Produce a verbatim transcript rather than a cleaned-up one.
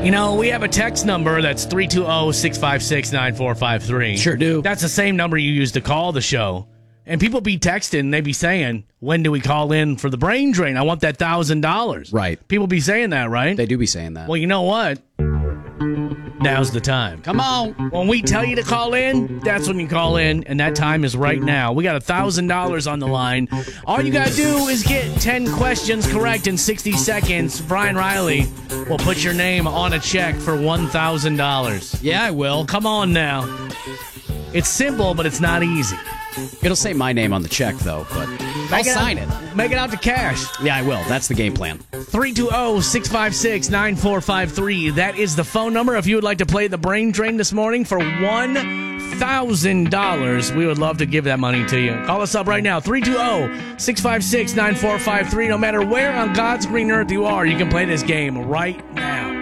You know, we have a text number that's three two zero, six five six, nine four five three. Sure do. That's the same number you use to call the show. And people be texting, they be saying, when do we call in for the brain drain? I want that one thousand dollars. Right. People be saying that, right? They do be saying that. Well, you know what? Now's the time. Come on. When we tell you to call in, that's when you call in, and that time is right now. We got one thousand dollars on the line. All you got to do is get ten questions correct in sixty seconds. Brian Riley will put your name on a check for one thousand dollars. Yeah, I will. Come on now. It's simple, but it's not easy. It'll say my name on the check, though, but I'll Make sign out, it. Make it out to cash. Yeah, I will. That's the game plan. three two zero, six five six, nine four five three. That is the phone number. If you would like to play the brain drain this morning for one thousand dollars, we would love to give that money to you. Call us up right now, three two zero, six five six, nine four five three. No matter where on God's green earth you are, you can play this game right now.